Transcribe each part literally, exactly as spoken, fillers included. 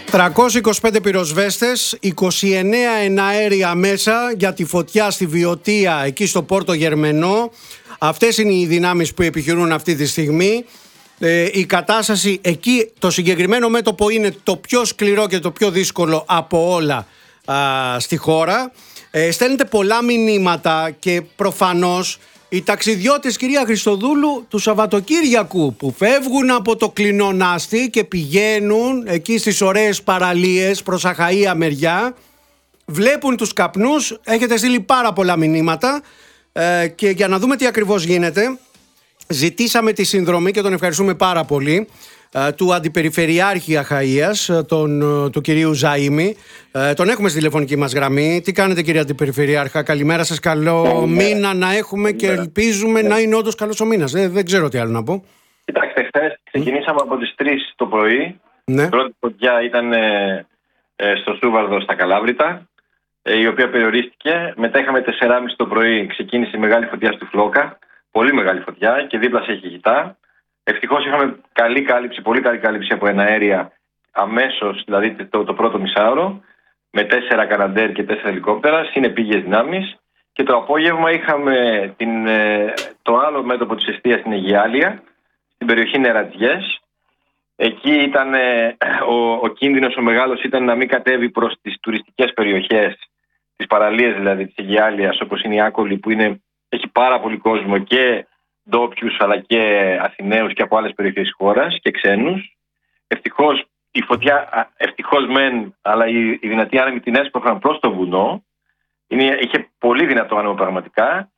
τριακόσιοι είκοσι πέντε πυροσβέστες, είκοσι εννέα εναέρια μέσα για τη φωτιά στη Βιωτία, εκεί στο Πόρτο Γερμενό. Αυτές είναι οι δυνάμεις που επιχειρούν αυτή τη στιγμή. Ε, η κατάσταση εκεί, το συγκεκριμένο μέτωπο είναι το πιο σκληρό και το πιο δύσκολο από όλα α, στη χώρα. Ε, στέλνετε πολλά μηνύματα και προφανώς οι ταξιδιώτες, κυρία Χριστοδούλου, του Σαββατοκύριακου που φεύγουν από το Κλεινονάστη και πηγαίνουν εκεί στις ωραίες παραλίες προς Αχαΐα μεριά, βλέπουν τους καπνούς. Έχετε στείλει πάρα πολλά μηνύματα ε, και για να δούμε τι ακριβώς γίνεται, ζητήσαμε τη συνδρομή και τον ευχαριστούμε πάρα πολύ του Αντιπεριφερειάρχη Αχαΐας, τον, του κυρίου Ζαΐμη. Ε, τον έχουμε στη τηλεφωνική μας γραμμή. Τι κάνετε, κύριε Αντιπεριφερειάρχα? Καλημέρα σας, καλό καλημέρα. Μήνα να έχουμε και ελπίζουμε να είναι όντως καλός ο μήνας. Δεν, δεν ξέρω τι άλλο να πω. Κοιτάξτε, χθες ξεκινήσαμε από τις τρεις το πρωί. Ναι. Η πρώτη φωτιά ήταν ε, ε, στο Σούβαρδο στα Καλάβρητα, ε, η οποία περιορίστηκε. Μετά είχαμε τέσσερα και μισή το πρωί, ξεκίνησε η μεγάλη φωτιά στη Φλόκα. Πολύ μεγάλη φωτιά και δίπλα σε Χιγητά. Ευτυχώς είχαμε καλή κάλυψη, πολύ καλή κάλυψη από εναέρια αμέσως, δηλαδή το, το πρώτο μισάωρο, με τέσσερα καναντέρ και τέσσερα ελικόπτερα, συνεπήγειες δυνάμεις. Και το απόγευμα είχαμε την, το άλλο μέτωπο της εστίας στην Αιγιάλια, στην περιοχή Νερατζιές. Εκεί ήταν ο, ο κίνδυνος ο μεγάλος ήταν να μην κατέβει προς τις τουριστικές περιοχές, τις παραλίες δηλαδή της Αιγιάλιας, όπως είναι η Άκολη, που είναι, έχει πάρα πολύ κόσμο και ντόπιους αλλά και Αθηναίους και από άλλες περιοχές της χώρας και ξένους. Ευτυχώς η φωτιά, ευτυχώς μεν, αλλά οι, οι δυνατοί άνεμοι την έσπρωχαν προς το βουνό. Είναι, είχε πολύ δυνατό άνεμο πραγματικά.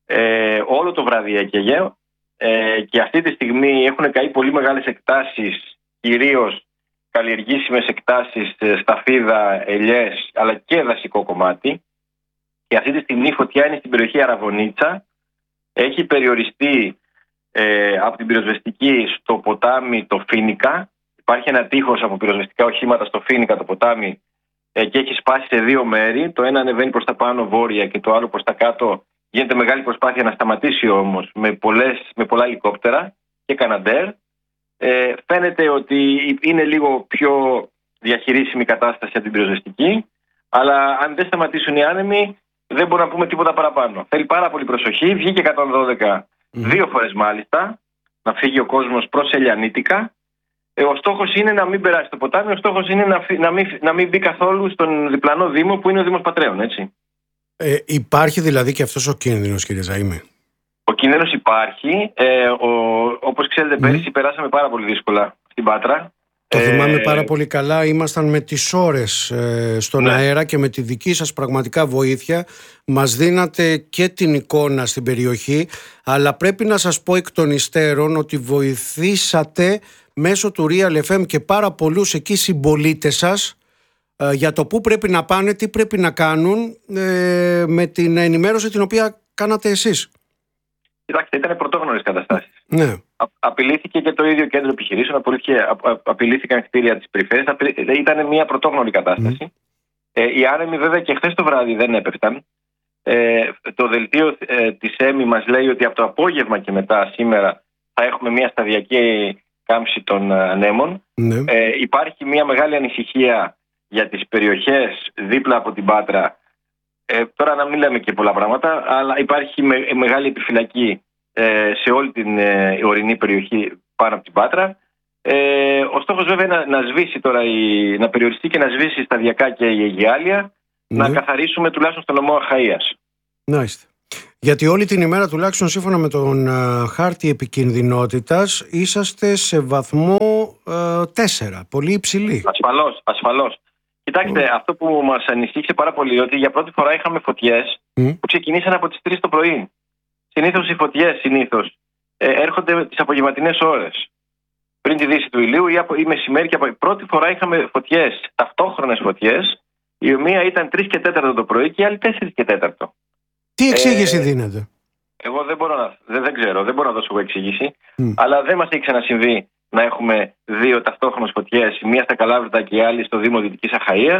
Ε, όλο το βράδυ έκαιγε ε, και αυτή τη στιγμή έχουν καεί πολύ μεγάλες εκτάσεις, κυρίως καλλιεργήσιμες εκτάσεις, σταφίδα, ελιές, αλλά και δασικό κομμάτι. Και αυτή τη στιγμή η φωτιά είναι στην περιοχή Αραβωνίτσα. Έχει περιοριστεί ε, από την πυροσβεστική στο ποτάμι το Φίνικα. Υπάρχει ένα τείχος από πυροσβεστικά οχήματα στο Φίνικα το ποτάμι ε, και έχει σπάσει σε δύο μέρη. Το ένα ανεβαίνει προς τα πάνω βόρεια και το άλλο προς τα κάτω. Γίνεται μεγάλη προσπάθεια να σταματήσει όμως με, πολλές, με πολλά ελικόπτερα και καναντέρ. Ε, φαίνεται ότι είναι λίγο πιο διαχειρίσιμη η κατάσταση από την πυροσβεστική, αλλά αν δεν σταματήσουν οι άνεμοι, δεν μπορούμε να πούμε τίποτα παραπάνω. Θέλει πάρα πολύ προσοχή. Βγήκε εκατόν δώδεκα mm. δύο φορές μάλιστα, να φύγει ο κόσμος προς Ελιανίτικα. Ε, ο στόχος είναι να μην περάσει το ποτάμι, ο στόχος είναι να, να, μην, να μην μπει καθόλου στον διπλανό δήμο που είναι ο Δήμος Πατρέων, έτσι. Ε, υπάρχει δηλαδή και αυτός ο κίνδυνος, κύριε Ζαΐμη? Ο κίνδυνος υπάρχει. Ε, ο, όπως ξέρετε, mm. πέρυσι περάσαμε πάρα πολύ δύσκολα στην Πάτρα. Το θυμάμαι ε... πάρα πολύ καλά. Ήμασταν με τις ώρες ε, στον ναι. αέρα και με τη δική σας πραγματικά βοήθεια μας δίνατε και την εικόνα στην περιοχή, αλλά πρέπει να σας πω εκ των υστέρων ότι βοηθήσατε μέσω του Real εφ εμ και πάρα πολλούς εκεί συμπολίτες σας ε, για το πού πρέπει να πάνε, τι πρέπει να κάνουν ε, με την ενημέρωση την οποία κάνατε εσείς. Κοιτάξτε, ήταν πρωτόγνωρες καταστάσεις. Ναι. Απειλήθηκε και το ίδιο κέντρο επιχειρήσεων, απειλήθηκαν κτίρια της περιφέρειας. Ήταν μια πρωτόγνωρη κατάσταση. Mm. Ε, οι άνεμοι βέβαια και χθες το βράδυ δεν έπεφταν. Ε, το δελτίο ε, της ΕΜΗ μας λέει ότι από το απόγευμα και μετά σήμερα θα έχουμε μια σταδιακή κάμψη των ανέμων. Mm. Ε, υπάρχει μια μεγάλη ανησυχία για τις περιοχές δίπλα από την Πάτρα. Ε, τώρα να μην λέμε και πολλά πράγματα, αλλά υπάρχει με, μεγάλη επιφυλακή ε, σε όλη την ε, ορεινή περιοχή πάνω από την Πάτρα. Ε, ο στόχος βέβαια είναι να, να σβήσει τώρα, η, να περιοριστεί και να σβήσει σταδιακά και η Αιγιάλια, ναι. να καθαρίσουμε τουλάχιστον στον νομό Αχαΐας. Μάλιστα. Γιατί όλη την ημέρα, τουλάχιστον σύμφωνα με τον uh, χάρτη επικινδυνότητας, είσαστε σε βαθμό τέσσερα, πολύ υψηλή. Ασφαλώς, ασφαλώς. Κοιτάξτε, mm. αυτό που μας ανησύχησε πάρα πολύ, ότι για πρώτη φορά είχαμε φωτιές mm. που ξεκινήσαν από τις τρεις το πρωί. Συνήθως οι φωτιές συνήθως ε, έρχονται τις απογευματινές ώρες. Πριν τη δύση του ηλίου ή, από, ή μεσημέρι. Και από... Πρώτη φορά είχαμε φωτιές, ταυτόχρονες φωτιές, η μία ήταν τρεις και τέταρτο το πρωί και η άλλη τέσσερις και τέταρτο. Τι εξήγηση ε, δίνεται? Εγώ δεν μπορώ να, δεν, δεν ξέρω, δεν μπορώ να δώσω εγώ εξήγηση, mm. αλλά δεν μας έχει ξανασυμβεί να έχουμε δύο ταυτόχρονες φωτιές, μία στα Καλάβρητα και η άλλη στο Δήμο Δυτικής Αχαΐας,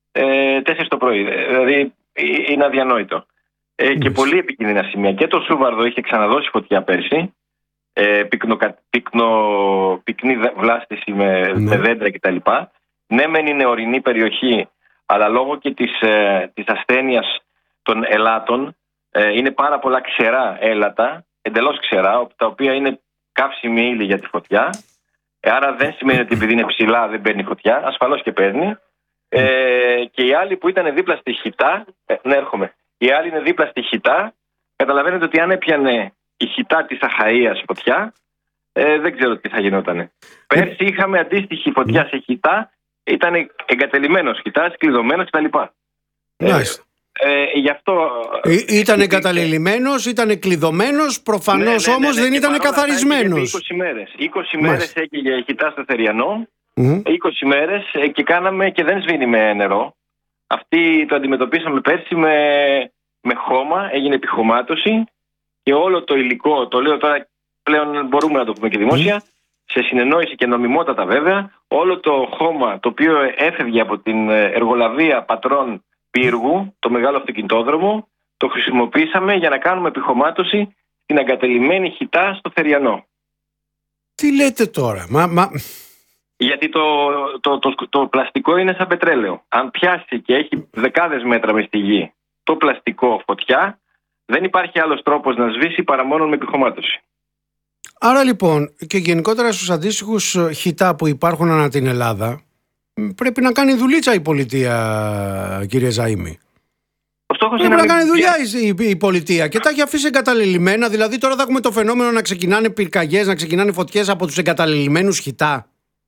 ε, τέσσερις το πρωί. Δηλαδή είναι αδιανόητο. Ε, yes. Και πολύ επικίνδυνα σημεία. Και το Σούβαρδο είχε ξαναδώσει φωτιά πέρσι, ε, πυκνο, πυκνο, πυκνή βλάστηση με, mm. με δέντρα κτλ. ναι μεν είναι ορεινή περιοχή, αλλά λόγω και της, ε, της ασθένειας των ελάτων ε, είναι πάρα πολλά ξερά έλατα, εντελώς ξερά, τα οποία είναι καύσιμη ύλη για τη φωτιά. Ε, άρα δεν σημαίνει ότι επειδή είναι ψηλά δεν παίρνει φωτιά, ασφαλώς και παίρνει. Ε, και οι άλλοι που ήταν δίπλα στη χιτά, ε, ναι έρχομαι, οι άλλοι είναι δίπλα στη χιτά, καταλαβαίνετε ότι αν έπιανε η χιτά της Αχαΐας φωτιά, ε, δεν ξέρω τι θα γινότανε. Πέρσι είχαμε αντίστοιχη φωτιά σε χιτά, ήταν εγκατελειμμένος χιτάς, κλειδωμένος κτλ. Μάλιστα. Ε, ε, γι' αυτό... Ή, ήταν εγκαταλελειμμένος, ήταν κλειδωμένος, προφανώς ναι, ναι, ναι, όμως ναι, ναι, δεν ήταν καθαρισμένος. είκοσι μέρες. είκοσι μέρες έκαιγε η χιτά στο Θεριανό, mm-hmm. είκοσι μέρες ε, και κάναμε και δεν σβήνει με νερό. Αυτή το αντιμετωπίσαμε πέρσι με, με χώμα, έγινε επιχωμάτωση και όλο το υλικό, το λέω τώρα πλέον μπορούμε να το πούμε και δημόσια, mm. σε συνεννόηση και νομιμότατα βέβαια, όλο το χώμα το οποίο έφευγε από την εργολαβία πατρών Πύργου, το μεγάλο αυτοκινητόδρομο, το χρησιμοποίησαμε για να κάνουμε επιχωμάτωση στην εγκατελειμμένη χιτά στο Θεριανό. Τι λέτε τώρα, μα... μα... Γιατί το, το, το, το, το πλαστικό είναι σαν πετρέλαιο. Αν πιάσει και έχει δεκάδες μέτρα μες στη γη το πλαστικό φωτιά, δεν υπάρχει άλλος τρόπος να σβήσει παρά μόνο με επιχωμάτωση. Άρα λοιπόν και γενικότερα στους αντίστοιχους χιτά που υπάρχουν ανά την Ελλάδα πρέπει να κάνει δουλίτσα η πολιτεία, κύριε Ζαΐμη. Πρέπει να, να κάνει δουλειά η, η, η πολιτεία και τα έχει αφήσει εγκαταλελειμμένα. Δηλαδή τώρα θα έχουμε το φαινόμενο να ξεκινάνε πυρκαγιές, να ξεκινάνε φωτιές από τους εγκαταλελειμμένους χιτά.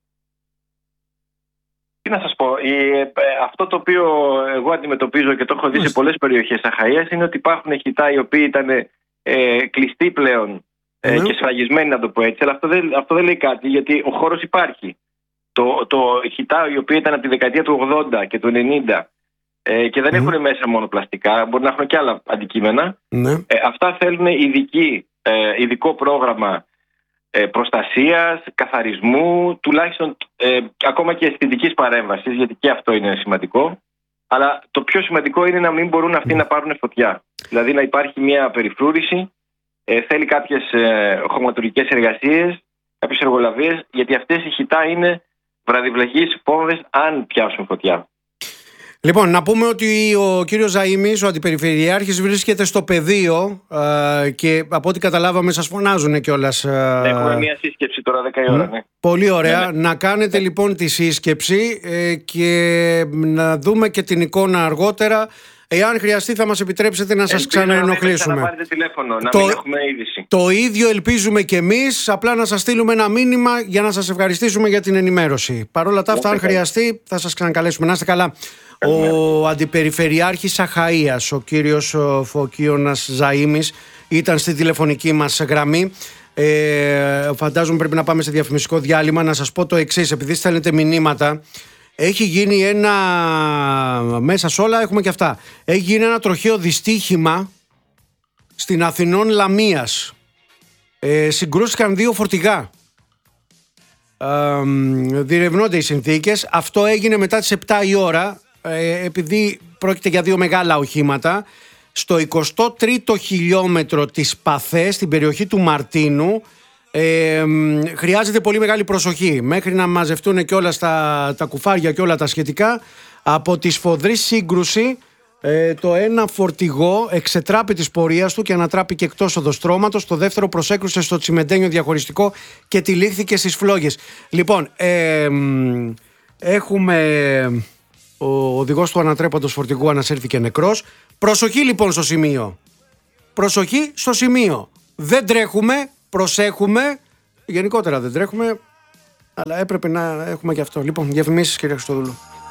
Τι να σας πω, η, ε, αυτό το οποίο εγώ αντιμετωπίζω και το έχω δει σε πολλές περιοχές Αχαΐας είναι ότι υπάρχουν χιτά οι οποίοι ήταν ε, κλειστοί πλέον ε, mm. και σφραγισμένοι, να το πω έτσι, αλλά αυτό δεν, αυτό δεν λέει κάτι, γιατί ο χώρος υπάρχει. Το, το χιτά οι οποίοι ήταν από τη δεκαετία του ογδόντα και του ενενήντα ε, και δεν mm. έχουν μέσα μόνο πλαστικά, μπορεί να έχουν και άλλα αντικείμενα. Mm. Ε, αυτά θέλουν ειδική, ε, ειδικό πρόγραμμα ε, προστασίας, καθαρισμού, τουλάχιστον ε, ακόμα και αισθητικής παρέμβασης, γιατί και αυτό είναι σημαντικό. Αλλά το πιο σημαντικό είναι να μην μπορούν αυτοί mm. να πάρουν φωτιά. Δηλαδή να υπάρχει μια περιφρούρηση, ε, θέλει κάποιες ε, χωματουργικές εργασίες, κάποιες εργολαβίες, γιατί αυτές οι χιτά είναι βραδιβλαχείς πόμβες αν πιάσουν φωτιά. Λοιπόν, να πούμε ότι ο κύριος Ζαΐμης, ο αντιπεριφερειάρχης, βρίσκεται στο πεδίο ε, και από ό,τι καταλάβαμε σας φωνάζουν κιόλας. Ε, Έχουμε μια σύσκεψη τώρα δέκα η ώρα, ναι. Πολύ ωραία. Ναι, ναι. Να κάνετε ναι. λοιπόν τη σύσκεψη ε, και να δούμε και την εικόνα αργότερα. Εάν χρειαστεί θα μας επιτρέψετε να σας ξαναενοχλήσουμε. Να πάρετε τηλέφωνο, να το, μην έχουμε είδηση. Το ίδιο ελπίζουμε και εμείς, απλά να σας στείλουμε ένα μήνυμα για να σας ευχαριστήσουμε για την ενημέρωση. Παρ' όλα τα αυτά, αν χρειαστεί, θα σας ξανακαλέσουμε. Να είστε καλά. Ο Αντιπεριφερειάρχης Αχαΐας, ο κύριος Φωκίωνας Ζαΐμης, ήταν στη τηλεφωνική μας γραμμή. Ε, φαντάζομαι πρέπει να πάμε σε διαφημιστικό διάλειμμα. Να σας πω το εξής, επειδή στέλνετε μηνύματα. Έχει γίνει ένα, μέσα σε όλα έχουμε και αυτά, έχει γίνει ένα τροχαίο δυστύχημα στην Αθηνών Λαμίας. Ε, συγκρούστηκαν δύο φορτηγά. Ε, διερευνώνται οι συνθήκες. Αυτό έγινε μετά τις επτά η ώρα, ε, επειδή πρόκειται για δύο μεγάλα οχήματα. Στο εικοστό τρίτο χιλιόμετρο της Παθέ, στην περιοχή του Μαρτίνου, Ε, χρειάζεται πολύ μεγάλη προσοχή μέχρι να μαζευτούν και όλα τα, τα κουφάρια και όλα τα σχετικά. Από τη σφοδρή σύγκρουση ε, το ένα φορτηγό εξετράπη της πορείας του και ανατράπηκε εκτός οδοστρώματος. Το δεύτερο προσέκρουσε στο τσιμεντένιο διαχωριστικό και τυλίχθηκε στις φλόγες. Λοιπόν, ε, έχουμε ο οδηγός του ανατρέποντος φορτηγού ανασύρθηκε νεκρός. Προσοχή λοιπόν στο σημείο. Προσοχή στο σημείο. Δεν τρέχουμε. Προσέχουμε, γενικότερα δεν τρέχουμε, αλλά έπρεπε να έχουμε και αυτό. Λοιπόν, διαφημίσεις, κύριε Χριστοδούλου.